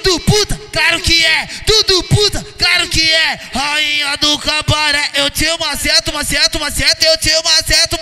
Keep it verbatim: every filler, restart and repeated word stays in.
tudo puta, claro que é. Tudo puta, claro que é. Rainha do cabaré, eu te maceto, maceto, maceto, eu te maceto.